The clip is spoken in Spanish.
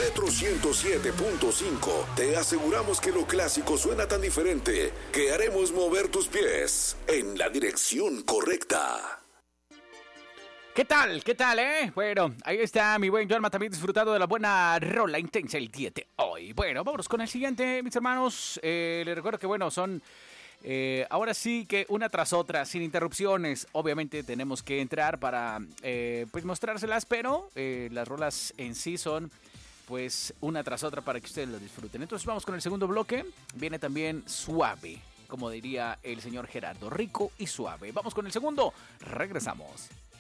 Retro 107.5 te aseguramos que lo clásico suena tan diferente que haremos mover tus pies en la dirección correcta. ¿Qué tal? ¿Qué tal, Bueno, ahí está mi buen Joelma también disfrutando de la buena rola intensa el día de hoy. Bueno, vámonos con el siguiente, mis hermanos. Les recuerdo que, bueno, son... ahora sí que una tras otra, sin interrupciones. Obviamente tenemos que entrar para pues mostrárselas, pero las rolas en sí son pues una tras otra para que ustedes lo disfruten. Entonces vamos con el segundo bloque. Viene también suave, como diría el señor Gerardo, rico y suave. Vamos con el segundo, regresamos.